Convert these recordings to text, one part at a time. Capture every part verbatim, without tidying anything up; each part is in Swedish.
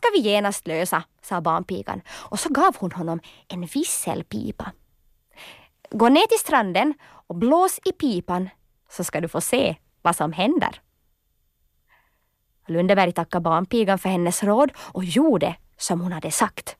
ska vi genast lösa, sa barnpigan, och så gav hon honom en visselpipa. Gå ner till stranden och blås i pipan så ska du få se vad som händer. Lundeberg tackade barnpigan för hennes råd och gjorde som hon hade sagt.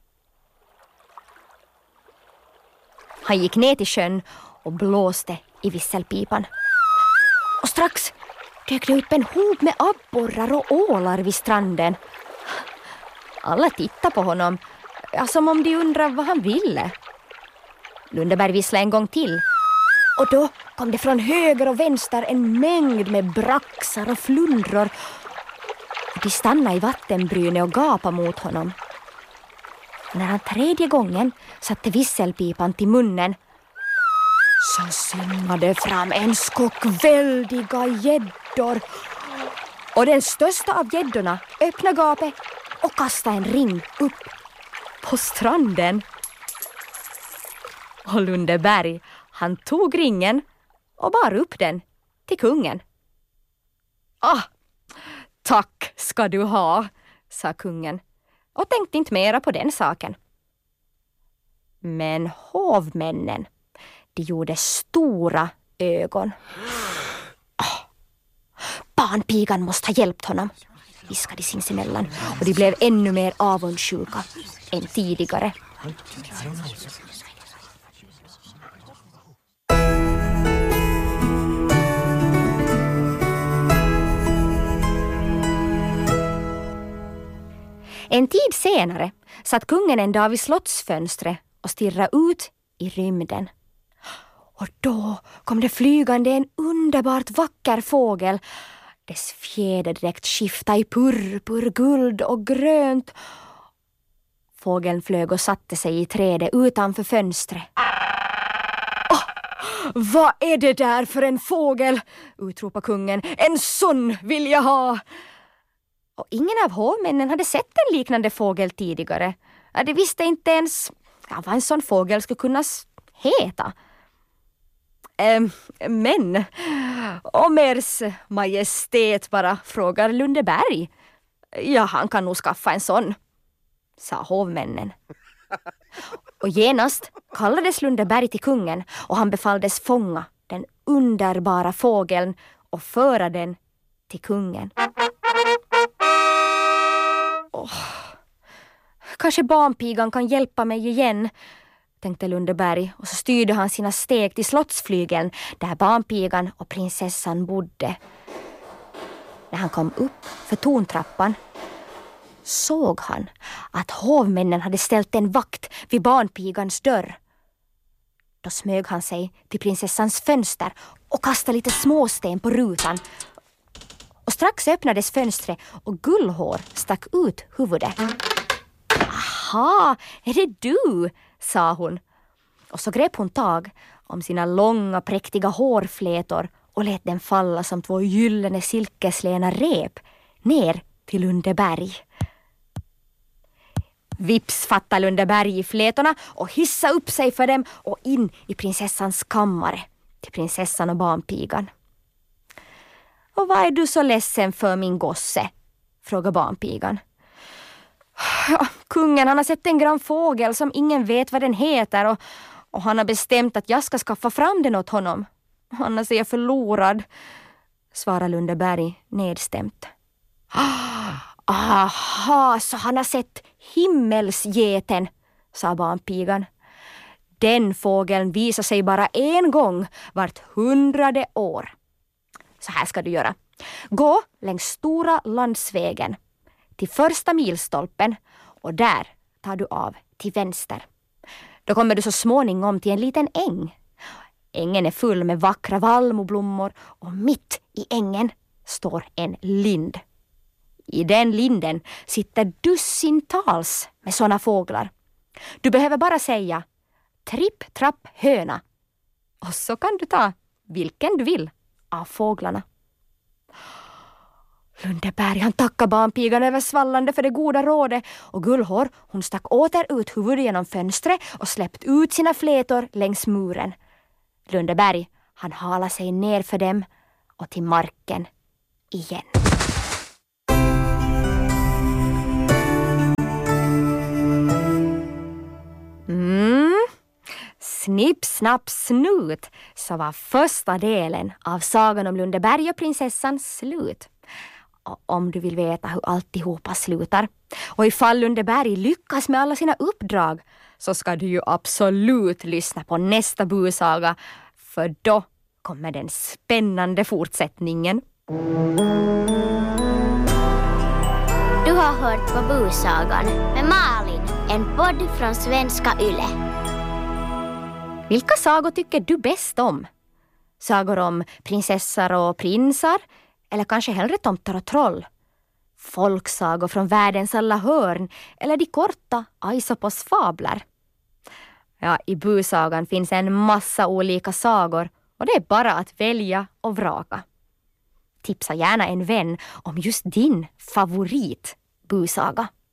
Han gick ner till sjön och blåste i visselpipan. Och strax dök det upp en hop med abborrar och ålar vid stranden. Alla tittade på honom, ja, som om de undrade vad han ville. Lundeberg visslade en gång till. Och då kom det från höger och vänster en mängd med braxar och flundror. Och de stannade i vattenbrynet och gapade mot honom. När han tredje gången satte visselpipan till munnen så simmade fram en skock väldiga gäddor. Och den största av gäddorna öppnade gapet och kastade en ring upp på stranden. Och Lundeberg, han tog ringen och bar upp den till kungen. Ah, tack ska du ha, sa kungen och tänkte inte mera på den saken. Men hovmännen, de gjorde stora ögon. Ah, barnpigan måste ha hjälpt honom, viskade sinsemellan, och de blev ännu mer avundsjuka än tidigare. En tid senare satt kungen en dag vid slottsfönstret och stirrade ut i rymden. Och då kom det flygande en underbart vacker fågel. Dess fjäderdräkt skiftade i purpur, guld och grönt. Fågeln flög och satte sig i trädet utanför fönstret. Oh, vad är det där för en fågel? Utropade kungen. En sån vill jag ha! Och ingen av hovmännen hade sett en liknande fågel tidigare. De visste inte ens ja, vad en sån fågel skulle kunna heta. Ähm, men om ers majestät bara frågar Lundeberg, ja, han kan nog skaffa en sån, sa hovmännen. Och genast kallades Lundeberg till kungen och han befalldes fånga den underbara fågeln och föra den till kungen. Oh, kanske barnpigan kan hjälpa mig igen, tänkte Lundeberg, och så styrde han sina steg till slottsflygeln där barnpigan och prinsessan bodde. När han kom upp för torntrappan såg han att hovmännen hade ställt en vakt vid barnpigans dörr. Då smög han sig till prinsessans fönster och kastade lite småsten på rutan. Och strax öppnades fönstret och Gullhår stack ut huvudet. Aha, är det du? Sa hon. Och så grep hon tag om sina långa präktiga hårflätor och lät den falla som två gyllene silkeslena rep ner till Lundeberg. Vips fattade Lundeberg i flätorna och hissa upp sig för dem och in i prinsessans kammare till prinsessan och barnpigan. Och vad är du så ledsen för, min gosse? Frågade barnpigan. Ja, kungen, han har sett en grann fågel som ingen vet vad den heter och, och han har bestämt att jag ska skaffa fram den åt honom. Annars är jag förlorad, svarade Lundeberg nedstämt. Aha, så han har sett himmelsgeten, sa barnpigan. Den fågeln visar sig bara en gång vart hundrade år. Så här ska du göra. Gå längs stora landsvägen till första milstolpen och där tar du av till vänster. Då kommer du så småningom till en liten äng. Ängen är full med vackra vallmoblommor och mitt i ängen står en lind. I den linden sitter dussintals med sådana fåglar. Du behöver bara säga tripp, trapp, höna. Och så kan du ta vilken du vill av fåglarna. Lundeberg, han tackade barnpigan översvallande för det goda rådet och Gullhår, hon stack åter ut huvudet genom fönstret och släppte ut sina flätor längs muren. Lundeberg, han halade sig ner för dem och till marken igen. Snipp, snapp, snut så var första delen av sagan om Lundeberg och prinsessan slut. Om du vill veta hur alltihopa slutar. Och ifall Lundeberg lyckas med alla sina uppdrag så ska du ju absolut lyssna på nästa busaga, för då kommer den spännande fortsättningen. Du har hört på Busagan med Malin, en podd från Svenska Yle. Vilka sagor tycker du bäst om? Sagor om prinsessor och prinsar? Eller kanske hellre tomtar och troll? Folksagor från världens alla hörn? Eller de korta Aisopos fabler? Ja, i Busagan finns en massa olika sagor och det är bara att välja och vraka. Tipsa gärna en vän om just din favorit Busaga.